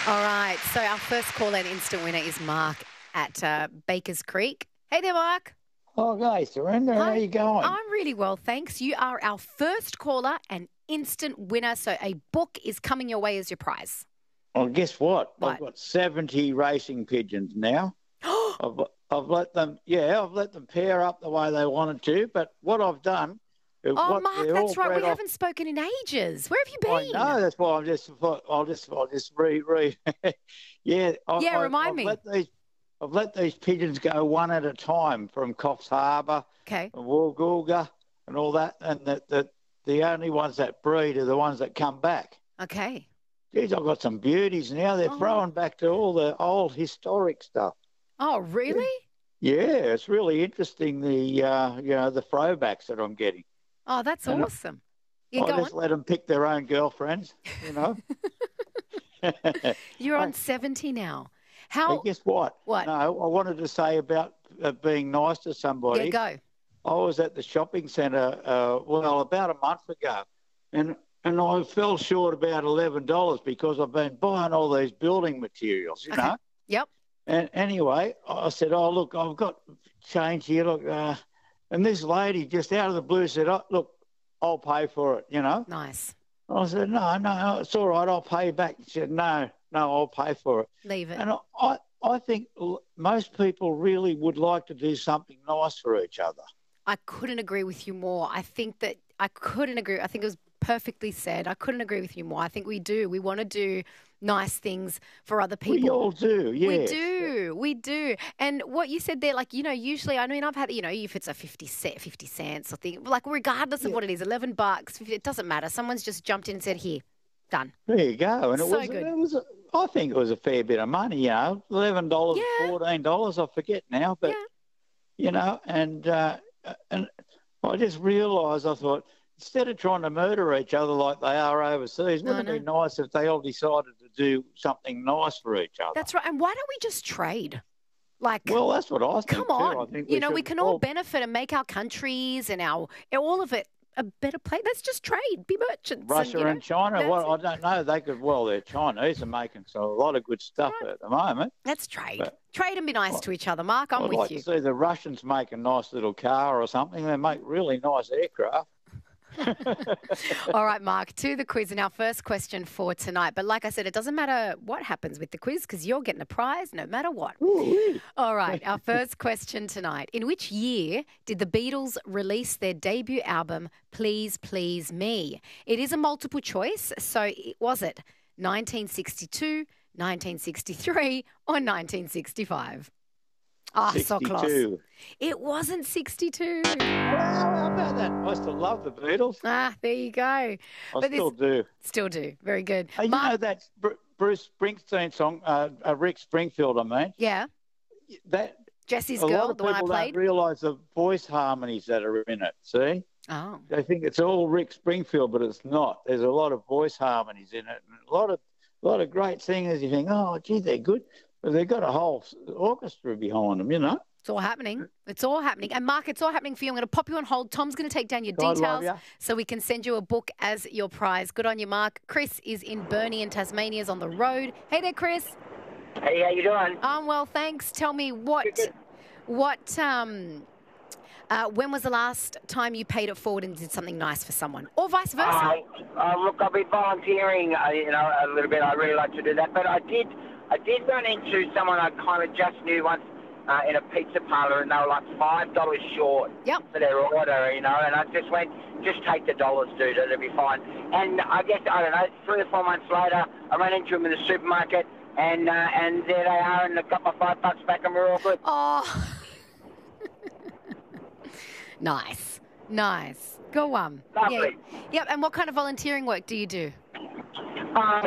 All right, so our first call and instant winner is Mark at Bakers Creek. Hey there, Mark. Oh, okay, Surrender, how you going? I'm really well, thanks. You are our first caller and instant winner, so a book is coming your way as your prize. Well, guess what? What? I've got 70 racing pigeons now. I've let them pair up the way they wanted to, but what I've done... Mark, that's right. We haven't spoken in ages. Where have you been? I know, that's why I'll just read. Remind me. I've let these pigeons go one at a time from Coffs Harbour, okay, and Woolgoolga and all that, and the only ones that breed are the ones that come back. Okay. Geez, I've got some beauties now. They're throwing back to all the old historic stuff. Oh, really? Yeah, it's really interesting, the throwbacks that I'm getting. Oh, that's awesome. I just let them pick their own girlfriends, You're on 70 now. Hey, guess what? What? No, I wanted to say about being nice to somebody. Yeah, go. I was at the shopping centre, about a month ago, and I fell short about $11 because I've been buying all these building materials, you know. Yep. And anyway, I said, "Oh, look, I've got change here. Look," and this lady just out of the blue said, "Oh, look, I'll pay for it," you know. Nice. I said, no, it's all right. I'll pay you back. She said, no, I'll pay for it. Leave it. And I think most people really would like to do something nice for each other. I couldn't agree with you more. I think it was perfectly said. I couldn't agree with you more. I think we do. We want to do nice things for other people. We all do, yes. We do. And what you said there, usually, I've had, if it's a 50 cents or thing, regardless of what it is, $11, it doesn't matter. Someone's just jumped in and said, here, done. There you go. And good. I think it was a fair bit of money, $11, $14, I forget now, but, and I just realised, I thought, instead of trying to murder each other like they are overseas, wouldn't it be nice if they all decided to do something nice for each other? That's right. And why don't we just trade? Well, that's what I think. Come on. Too. I think we can all benefit and make our countries and all of it a better place. Let's just trade, be merchants. Russia and China. Well, I don't know. They could. Well, they're Chinese are making a lot of good stuff at the moment. Let's trade. Trade and be nice to each other, Mark. I'm with you. I'd like to see the Russians make a nice little car or something. They make really nice aircraft. All right, Mark, to the quiz and our first question for tonight. But like I said, it doesn't matter what happens with the quiz because you're getting a prize no matter what. Ooh. All right, our first question tonight. In which year did the Beatles release their debut album, Please Please Me? It is a multiple choice, so was it 1962, 1963 or 1965? Ah, 62. So close. It wasn't 62. Well, how about that? I still love the Beatles. Ah, there you go. I still do. Still do. Very good. Hey, you know that Bruce Springsteen song, Rick Springfield, I mean? Yeah. That Jesse's Girl, the one I played? A lot of people don't realise the voice harmonies that are in it, see? Oh. They think it's all Rick Springfield, but it's not. There's a lot of voice harmonies in it and a lot of great singers. You think, oh, gee, they're good. But they've got a whole orchestra behind them, you know. It's all happening. It's all happening. And, Mark, it's all happening for you. I'm going to pop you on hold. Tom's going to take down your details so we can send you a book as your prize. Good on you, Mark. Chris is in Burnie in Tasmania, is on the road. Hey there, Chris. Hey, how you doing? I'm well, thanks. Tell me when was the last time you paid it forward and did something nice for someone? Or vice versa? Look, I've been volunteering, a little bit. I really like to do that. But I did run into someone I kind of just knew once in a pizza parlour, and they were like $5 short for their order, and I just went, just take the dollars, dude, it'll be fine. And I guess, I don't know, 3 or 4 months later, I ran into them in the supermarket, and there they are, and I got my $5 back, and we're all good. Oh. Nice. Go on. Lovely. Yeah. Yep, and what kind of volunteering work do you do?